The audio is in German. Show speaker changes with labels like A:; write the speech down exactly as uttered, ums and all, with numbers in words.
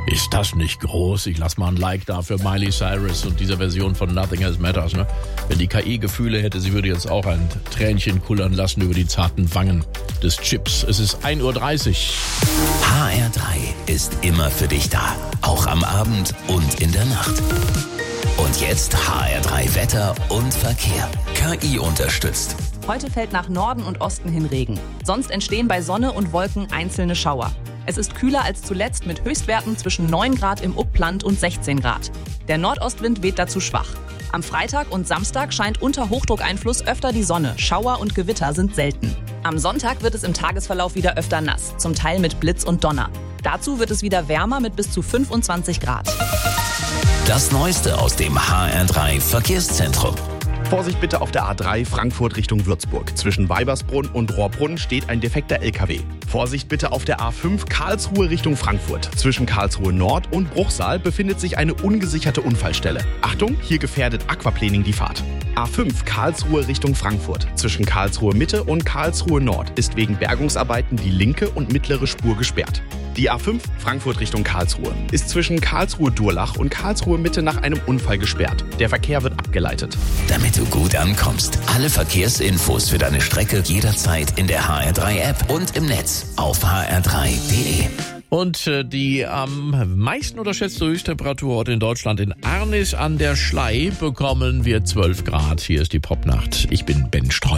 A: Ist das nicht groß? Ich lass mal ein Like da für Miley Cyrus und dieser Version von Nothing Else Matters. Ne? Wenn die K I Gefühle hätte, sie würde jetzt auch ein Tränchen kullern lassen über die zarten Wangen des Chips. Es ist ein Uhr dreißig.
B: H R drei ist immer für dich da. Auch am Abend und in der Nacht. Und jetzt H R drei Wetter und Verkehr. K I unterstützt.
C: Heute fällt nach Norden und Osten hin Regen. Sonst entstehen bei Sonne und Wolken einzelne Schauer. Es ist kühler als zuletzt mit Höchstwerten zwischen neun Grad im Upland und sechzehn Grad. Der Nordostwind weht dazu schwach. Am Freitag und Samstag scheint unter Hochdruckeinfluss öfter die Sonne. Schauer und Gewitter sind selten. Am Sonntag wird es im Tagesverlauf wieder öfter nass, zum Teil mit Blitz und Donner. Dazu wird es wieder wärmer mit bis zu fünfundzwanzig Grad.
B: Das Neueste aus dem H R drei Verkehrszentrum.
D: Vorsicht bitte auf der A drei Frankfurt Richtung Würzburg. Zwischen Weibersbrunn und Rohrbrunn steht ein defekter L K W. Vorsicht bitte auf der A fünf Karlsruhe Richtung Frankfurt. Zwischen Karlsruhe Nord und Bruchsal befindet sich eine ungesicherte Unfallstelle. Achtung, hier gefährdet Aquaplaning die Fahrt. A fünf Karlsruhe Richtung Frankfurt. Zwischen Karlsruhe Mitte und Karlsruhe Nord ist wegen Bergungsarbeiten die linke und mittlere Spur gesperrt. Die A fünf Frankfurt Richtung Karlsruhe ist zwischen Karlsruhe-Durlach und Karlsruhe-Mitte nach einem Unfall gesperrt. Der Verkehr wird abgeleitet.
B: Damit du gut ankommst. Alle Verkehrsinfos für deine Strecke jederzeit in der H R drei App und im Netz auf h r drei punkt d e.
A: Und äh, die am meisten unterschätzte Höchsttemperatur heute in Deutschland in Arnis an der Schlei bekommen wir zwölf Grad. Hier ist die Popnacht. Ich bin Ben Streu.